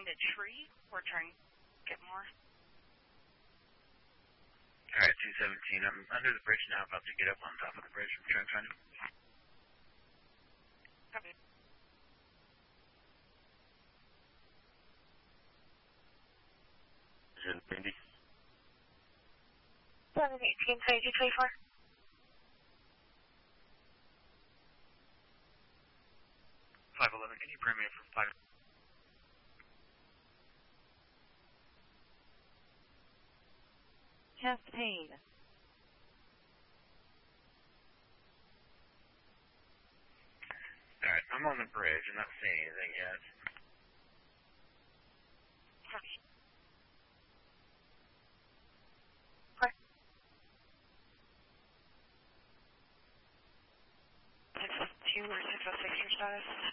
behind a tree or trying to get more? Alright, 217. I'm under the bridge now, about to get up on top of the bridge. I'm trying to find him. Copy. Is it Indy? 718, 2224. 511, can you bring me in from 5? Chastain. Alright, I'm on the bridge. I'm not seeing anything yet. Copy. 602 or 606 your status?